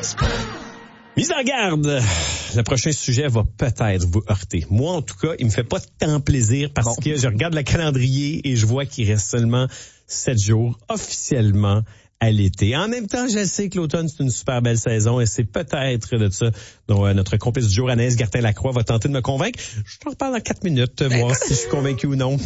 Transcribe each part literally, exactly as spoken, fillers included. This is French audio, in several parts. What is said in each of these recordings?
Mise en garde, le prochain sujet va peut-être vous heurter. Moi, en tout cas, il me fait pas tant plaisir parce bon. que je regarde le calendrier et je vois qu'il reste seulement sept jours officiellement à l'été. En même temps, je sais que l'automne, c'est une super belle saison et c'est peut-être de ça dont euh, notre complice du jour, Anaïs Gertin-Lacroix, va tenter de me convaincre. Je t'en reparle dans quatre minutes, ben, voir si je suis convaincu ou non.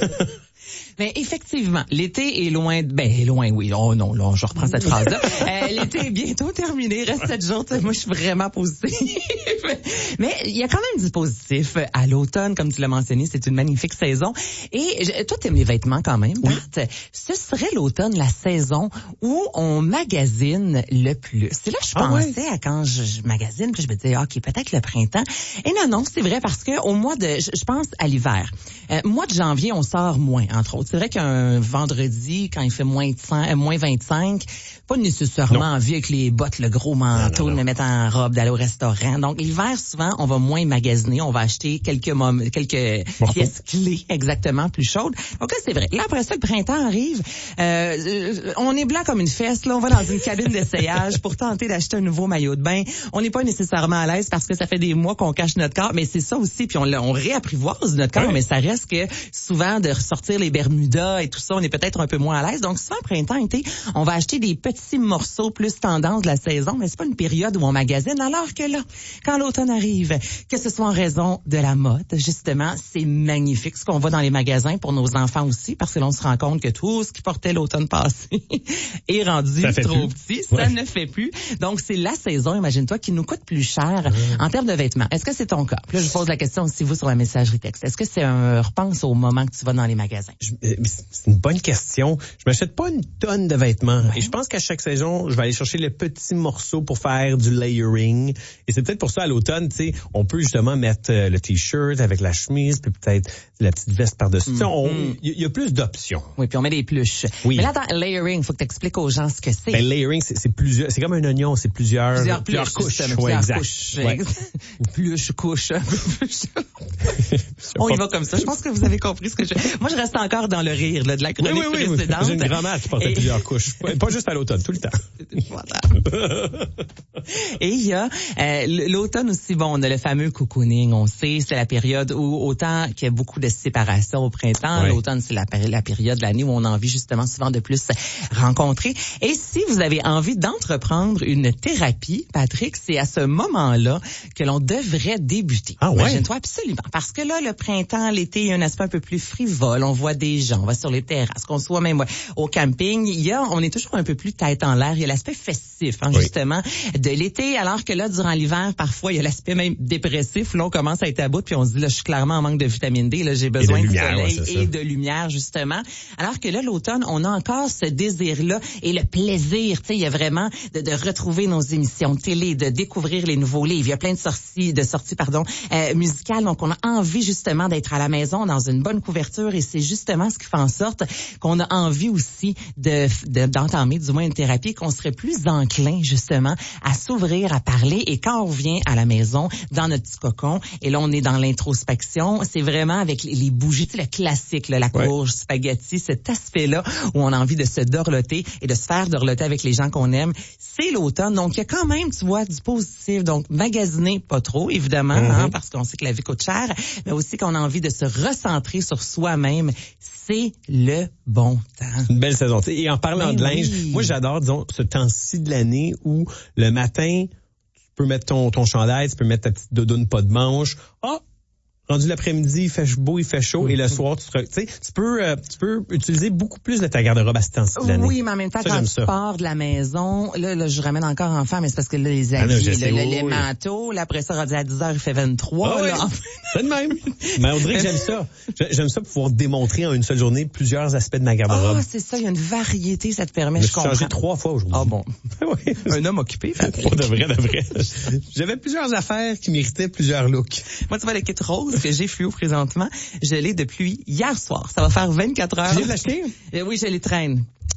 Mais effectivement, l'été est loin, de, ben loin, oui. Oh non, là, je reprends cette phrase-là. Euh, l'été est bientôt terminé, reste sept jours. Moi, je suis vraiment positive. Mais il y a quand même du positif à l'automne, comme tu l'as mentionné, c'est une magnifique saison. Et je, toi, t'aimes les vêtements quand même, Pat. Oui. Ce serait l'automne, la saison où on magasine le plus. C'est là que je ah, pensais oui. à quand je, je magasine, puis je me disais, ok, peut-être le printemps. Et non, non, c'est vrai parce que au mois de, je, je pense à l'hiver. Euh, mois de janvier, on sort moins, entre autres. C'est vrai qu'un vendredi, quand il fait moins, de moins vingt-cinq, pas nécessairement non. envie avec les bottes, le gros manteau, non, non, non. de me mettre en robe, d'aller au restaurant. Donc, l'hiver, souvent, on va moins magasiner. On va acheter quelques mom- quelques Morceau. pièces clés, exactement, plus chaudes. Donc là, c'est vrai. Là, après ça, le printemps arrive. Euh, on est blanc comme une fesse. Là, on va dans une cabine d'essayage pour tenter d'acheter un nouveau maillot de bain. On n'est pas nécessairement à l'aise parce que ça fait des mois qu'on cache notre corps. Mais c'est ça aussi. Puis on, on réapprivoise notre corps. Oui. Mais ça reste que souvent, de ressortir les Bermudas et tout ça, on est peut-être un peu moins à l'aise. Donc, souvent, printemps, été, on va acheter des petits morceaux plus tendance de la saison, mais c'est pas une période où on magasine. Alors que là, quand l'automne arrive, que ce soit en raison de la mode, justement, c'est magnifique ce qu'on voit dans les magasins pour nos enfants aussi, parce que l'on se rend compte que tout ce qui portait l'automne passé est rendu trop plus. petit. Ça ouais. ne fait plus. Donc, c'est la saison, imagine-toi, qui nous coûte plus cher mmh. en termes de vêtements. Est-ce que c'est ton cas? Puis là, je pose la question aussi, vous, sur la messagerie texte. Est-ce que c'est un repense au moment que tu vas dans les magasins? Je, c'est une bonne question. Je m'achète pas une tonne de vêtements. Ouais. Et je pense qu'à chaque saison, je vais aller chercher le petit morceau pour faire du layering. Et c'est peut-être pour ça, à l'automne, tu sais, on peut justement mettre euh, le t-shirt avec la chemise, puis peut-être la petite veste par-dessus. Il mm-hmm. y, y a plus d'options. Oui, puis on met des pluches. Oui. Mais là, dans layering, il faut que tu expliques aux gens ce que c'est. Ben, layering, c'est, c'est plusieurs, c'est comme un oignon, c'est plusieurs, plusieurs, plusieurs pluches, couches. Plusieurs ouais, exact. couches. Ouais. Pluche, couche. On y va comme ça. Je pense que vous avez compris ce que je... Moi, je reste encore dans le rire là, de la chronique oui, oui, oui, précédente. J'ai une grand-mère qui portait Et... plusieurs couches. Pas juste à l'automne, tout le temps. Et il y a euh, l'automne aussi, bon, on a le fameux cocooning, on sait, c'est la période où autant qu'il y a beaucoup de séparation au printemps, ouais. l'automne, c'est la, la période de l'année où on a envie justement souvent de plus rencontrer. Et si vous avez envie d'entreprendre une thérapie, Patrick, c'est à ce moment-là que l'on devrait débuter. Ah ouais? Imagine-toi, absolument. Parce que là, le printemps, l'été, il y a un aspect un peu plus frivole, on voit des gens, on va sur les terrasses, qu'on soit même au camping, il y a, on est toujours un peu plus tête en l'air, il y a l'aspect festif, hein, oui. justement, de l'été, alors que là, durant l'hiver, parfois, il y a l'aspect même dépressif, là, on commence à être à bout, puis on se dit, là, je suis clairement en manque de vitamine D, là, j'ai besoin de, de lumière, soleil ouais, et de lumière, justement. Alors que là, l'automne, on a encore ce désir-là et le plaisir, tu sais, il y a vraiment de, de retrouver nos émissions de télé, de découvrir les nouveaux livres. Il y a plein de sorties, de sorties, pardon, euh, musicales. Donc, on a envie, justement, d'être à la maison dans une bonne couverture et c'est justement ce qui fait en sorte qu'on a envie aussi de, de d'entamer, du moins, une thérapie, qu'on serait plus enclin, justement, à s'ouvrir, à parler. Et quand on vient à la maison, dans notre petit cocon, et là, on est dans l'introspection, c'est vraiment avec les, les bougies, tu sais, le classique, là, la ouais. courge, spaghetti, cet aspect-là où on a envie de se dorloter et de se faire dorloter avec les gens qu'on aime. C'est l'automne. Donc, il y a quand même, tu vois, du positif. Donc, magasiner, pas trop, évidemment, mm-hmm. hein, parce qu'on sait que la vie coûte cher, mais aussi qu'on a envie de se recentrer sur soi-même. C'est le bon temps. Une belle saison. Et en parlant mais de linge, oui. moi, j'adore, disons, ce temps-ci de l'année où le matin, tu peux mettre ton, ton chandail, tu peux mettre ta petite doudoune pas de manche. Ah! Rendu l'après-midi, il fait beau, il fait chaud, mm-hmm. et le soir, tu, te, tu sais, tu peux, euh, tu peux utiliser beaucoup plus de ta garde-robe à ce temps-ci de l'année. Oui, mais en même temps, ça, quand tu ça. pars de la maison, là, là, je ramène encore enfant, mais c'est parce que là, les habits, ah, là, là, les manteaux, là, après ça, rendu à dix heures, il fait vingt-trois, ah, là. Oui. C'est de même. Mais on dirait que j'aime ça. J'aime ça pouvoir démontrer en une seule journée plusieurs aspects de ma garde-robe. Ah, c'est ça, il y a une variété, ça te permet, je, je comprends. J'ai changé trois fois aujourd'hui. Ah bon. Oui. Un homme occupé, Patrick. Pas de vrai, de vrai. J'avais plusieurs affaires qui méritaient plusieurs looks. Moi, tu vois, le kit rose que j'ai fluo présentement, je l'ai depuis hier soir. Ça va faire vingt-quatre heures. Tu viens de l'acheter? Euh, oui, je les traîne.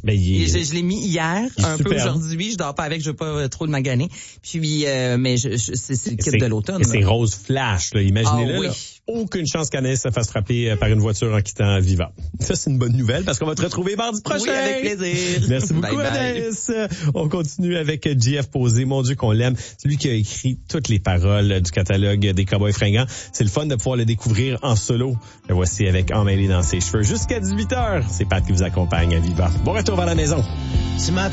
Ben, il est... je, je l'ai mis hier, un superbe. peu aujourd'hui. Je dors pas avec, je veux pas trop le maganer. Puis, euh, mais je, je, c'est, c'est le kit de l'automne. Et c'est rose flash, là. Imaginez-le. Ah, oui. Là. Aucune chance qu'Anaïs se fasse frapper par une voiture en quittant Viva. Ça, c'est une bonne nouvelle parce qu'on va te retrouver mardi prochain. Oui, avec plaisir. Merci beaucoup, bye Anaïs. On continue avec J F Posé. Mon Dieu qu'on l'aime. C'est lui qui a écrit toutes les paroles du catalogue des Cowboys fringants. C'est le fun de pouvoir le découvrir en solo. Le voici avec Emmêlé dans ses cheveux. Jusqu'à dix-huit heures, c'est Pat qui vous accompagne à Viva. Bon retour vers la maison. Tu m'as